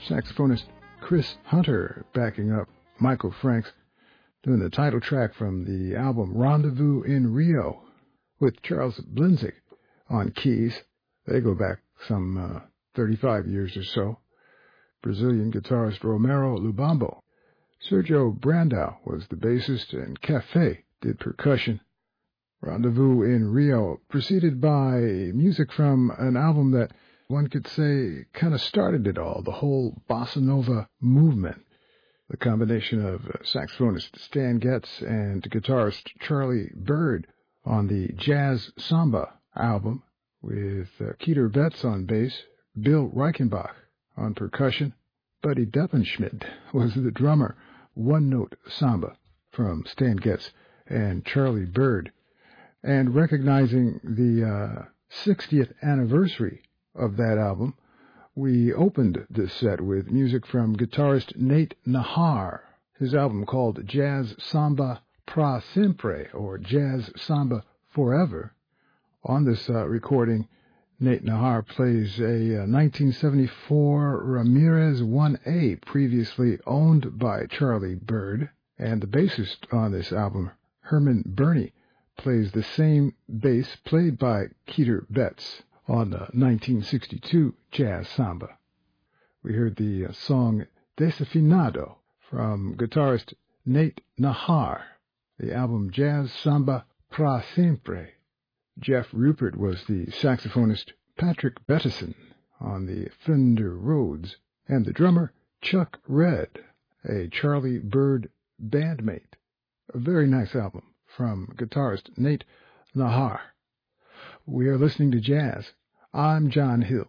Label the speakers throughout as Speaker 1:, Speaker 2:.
Speaker 1: saxophonist Chris Hunter backing up Michael Franks, doing the title track from the album Rendezvous in Rio with Charles Blinzik on keys. They go back some 35 years or so. Brazilian guitarist Romero Lubambo. Sergio Brandao was the bassist, and Café did percussion. Rendezvous in Rio, preceded by music from an album that one could say kind of started it all, the whole bossa nova movement. The combination of saxophonist Stan Getz and guitarist Charlie Byrd on the Jazz Samba album, with Keter Betts on bass, Bill Reichenbach on percussion. Buddy Deppenschmidt was the drummer. One Note Samba from Stan Getz and Charlie Byrd. And recognizing the 60th anniversary of that album, we opened this set with music from guitarist Nate Nahar, his album called Jazz Samba Pra Sempre, or Jazz Samba Forever. On this recording, Nate Nahar plays a 1974 Ramirez 1A, previously owned by Charlie Byrd, and the bassist on this album, Herman Burney, plays the same bass played by Keter Betts on the 1962 Jazz Samba. We heard the song Desafinado from guitarist Nate Nahar, the album Jazz Samba Pra Sempre. Jeff Rupert was the saxophonist Patrick Bettison on the Fender Rhodes, and the drummer Chuck Red, a Charlie Byrd bandmate. A very nice album from guitarist Nate Nahar. We are listening to jazz. I'm John Hill.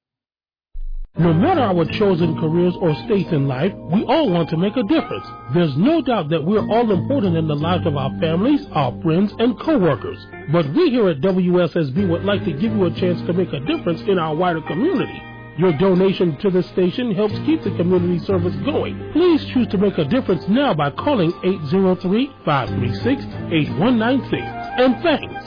Speaker 2: No matter our chosen careers or states in life, we all want to make a difference. There's no doubt that we're all important in the lives of our families, our friends, and co-workers. But we here at WSSB would like to give you a chance to make a difference in our wider community. Your donation to this station helps keep the community service going. Please choose to make a difference now by calling 803-536-8196. And thanks.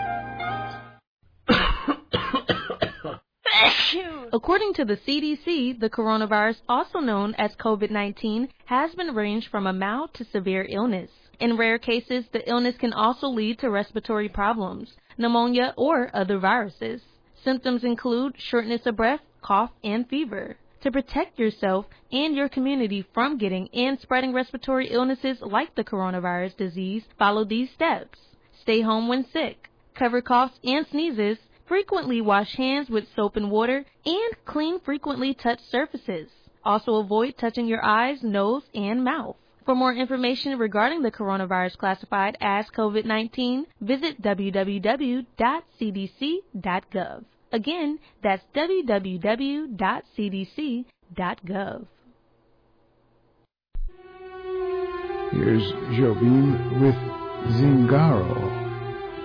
Speaker 3: According to the CDC, the coronavirus, also known as COVID-19, has been ranged from a mild to severe illness. In rare cases, the illness can also lead to respiratory problems, pneumonia, or other viruses. Symptoms include shortness of breath, cough, and fever. To protect yourself and your community from getting and spreading respiratory illnesses like the coronavirus disease, follow these steps. Stay home when sick. Cover coughs and sneezes. Frequently wash hands with soap and water, and clean frequently touched surfaces. Also avoid touching your eyes, nose, and mouth. For more information regarding the coronavirus classified as COVID-19, visit www.cdc.gov. Again, that's www.cdc.gov.
Speaker 1: Here's Jobim with Zingaro.